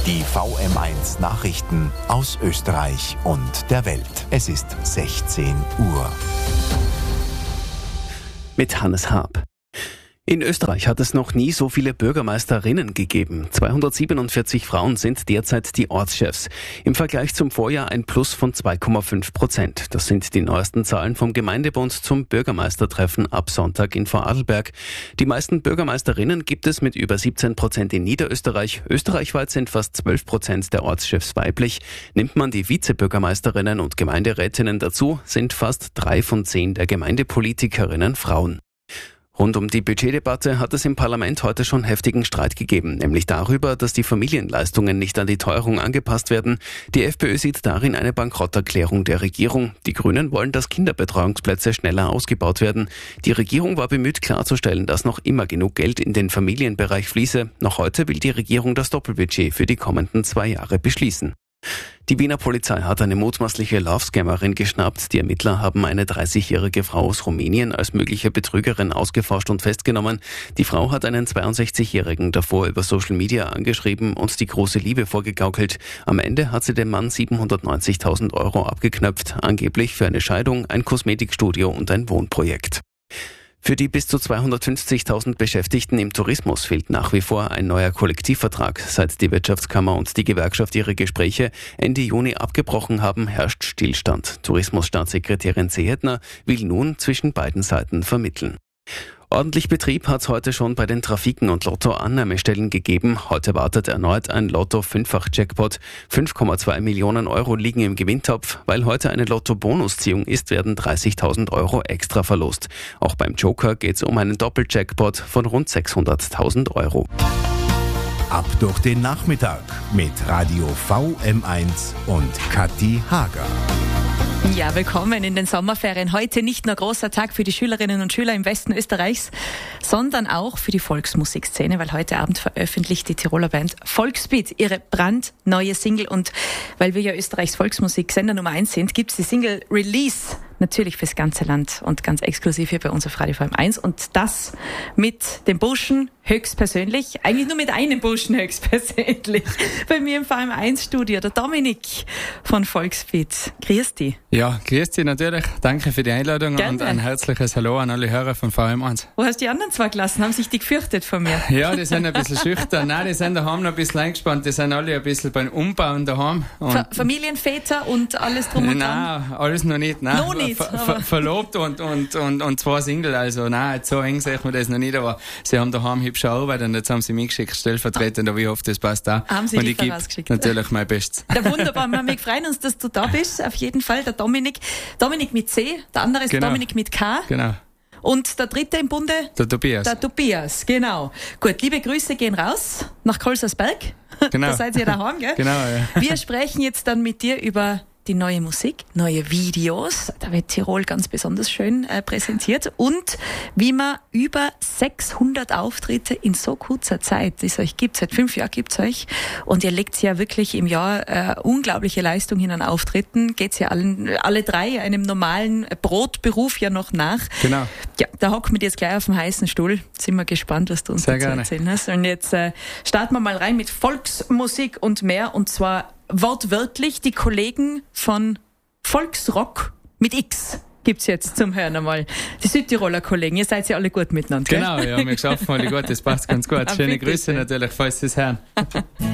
Die VM1 Nachrichten aus Österreich und der Welt. Es ist 16 Uhr. Mit Hannes Haab. In Österreich hat es noch nie so viele Bürgermeisterinnen gegeben. 247 Frauen sind derzeit die Ortschefs. Im Vergleich zum Vorjahr ein Plus von 2,5%. Das sind die neuesten Zahlen vom Gemeindebund zum Bürgermeistertreffen ab Sonntag in Vorarlberg. Die meisten Bürgermeisterinnen gibt es mit über 17% in Niederösterreich. Österreichweit sind fast 12% der Ortschefs weiblich. Nimmt man die Vizebürgermeisterinnen und Gemeinderätinnen dazu, sind fast 3 von 10 der Gemeindepolitikerinnen Frauen. Rund um die Budgetdebatte hat es im Parlament heute schon heftigen Streit gegeben, nämlich darüber, dass die Familienleistungen nicht an die Teuerung angepasst werden. Die FPÖ sieht darin eine Bankrotterklärung der Regierung. Die Grünen wollen, dass Kinderbetreuungsplätze schneller ausgebaut werden. Die Regierung war bemüht klarzustellen, dass noch immer genug Geld in den Familienbereich fließe. Noch heute will die Regierung das Doppelbudget für die kommenden 2 Jahre beschließen. Die Wiener Polizei hat eine mutmaßliche Love-Scammerin geschnappt. Die Ermittler haben eine 30-jährige Frau aus Rumänien als mögliche Betrügerin ausgeforscht und festgenommen. Die Frau hat einen 62-Jährigen davor über Social Media angeschrieben und die große Liebe vorgegaukelt. Am Ende hat sie dem Mann 790.000 € abgeknöpft, angeblich für eine Scheidung, ein Kosmetikstudio und ein Wohnprojekt. Für die bis zu 250.000 Beschäftigten im Tourismus fehlt nach wie vor ein neuer Kollektivvertrag. Seit die Wirtschaftskammer und die Gewerkschaft ihre Gespräche Ende Juni abgebrochen haben, herrscht Stillstand. Tourismusstaatssekretärin Sehetner will nun zwischen beiden Seiten vermitteln. Ordentlich Betrieb hat es heute schon bei den Trafiken und Lotto-Annahmestellen gegeben. Heute wartet erneut ein Lotto-Fünffach-Jackpot. 5,2 Millionen € liegen im Gewinntopf. Weil heute eine Lotto-Bonusziehung ist, werden 30.000 € extra verlost. Auch beim Joker geht es um einen Doppel-Jackpot von rund 600.000 €. Ab durch den Nachmittag mit Radio VM1 und Kathi Hager. Ja, willkommen in den Sommerferien. Heute nicht nur großer Tag für die Schülerinnen und Schüler im Westen Österreichs, sondern auch für die Volksmusikszene, weil heute Abend veröffentlicht die Tiroler Band Volksbeat ihre brandneue Single. Und weil wir ja Österreichs Volksmusiksender Nummer 1 sind, gibt es die Single Release natürlich fürs ganze Land und ganz exklusiv hier bei uns auf Radio VM1. Und das mit dem Burschen höchstpersönlich, eigentlich nur mit einem Burschen höchstpersönlich, bei mir im VM1-Studio, der Dominik von Volksbeat. Grüß dich. Ja, grüß dich natürlich. Danke für die Einladung. Gerne. Und ein herzliches Hallo an alle Hörer von VM1. Wo hast du die anderen zwei gelassen? Haben sich die gefürchtet von mir? Ja, die sind ein bisschen schüchtern. Nein, die sind daheim noch ein bisschen eingespannt. Die sind alle ein bisschen beim Umbauen daheim. Familienväter und alles drum und dran? Nein, alles noch nicht. Nein. Noch nicht? Verlobt und 2 Single. Also nein, so eng sehe ich mir das noch nicht. Aber sie haben daheim hübsche Arbeit und jetzt haben sie mich geschickt, stellvertretend. Aber ich hoffe, das passt auch. Haben sie und dich ich vorausgeschickt? Natürlich mein Bestes. Ja, wunderbar. Wir freuen uns, dass du da bist. Auf jeden Fall. Der Dominik. Dominik mit C, der andere ist genau. Dominik mit K. Genau. Und der dritte im Bunde? Der Tobias. Der Tobias, genau. Gut, liebe Grüße gehen raus nach Kolsersberg. Genau. Da seid ihr daheim, gell? Genau, ja. Wir sprechen jetzt dann mit dir über die neue Musik, neue Videos. Da wird Tirol ganz besonders schön präsentiert. Und wie man über 600 Auftritte in so kurzer Zeit, die es euch gibt, seit 5 Jahren gibt es euch. Und ihr legt ja wirklich im Jahr unglaubliche Leistung hin an Auftritten. Geht's ja alle 3 einem normalen Brotberuf ja noch nach. Genau. Ja, da hocken wir jetzt gleich auf dem heißen Stuhl. Sind wir gespannt, was du uns dazu erzählen hast. Und jetzt starten wir mal rein mit Volksmusik und mehr. Und zwar wortwörtlich die Kollegen von Volksrock mit X gibt's jetzt zum Hören einmal. Die Südtiroler Kollegen, ihr seid ja alle gut miteinander. Genau, ja, wir schaffen alle gut, das passt ganz gut. Schöne Grüße natürlich, falls Sie es hören.